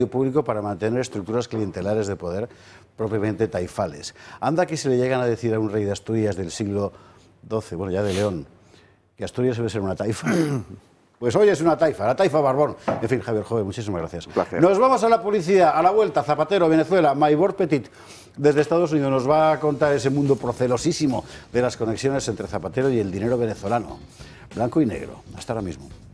público para mantener estructuras clientelares de poder propiamente taifales. Anda que se le llegan a decir a un rey de Asturias del siglo XII, bueno, ya de León, que Asturias debe ser una taifa. Pues hoy es una taifa, la taifa Barbón. En fin, Javier Jover, muchísimas gracias. Un placer. Nos vamos a la publicidad, a la vuelta. Zapatero, Venezuela, Maybor Petit, desde Estados Unidos, nos va a contar ese mundo procelosísimo de las conexiones entre Zapatero y el dinero venezolano. Blanco y negro. Hasta ahora mismo.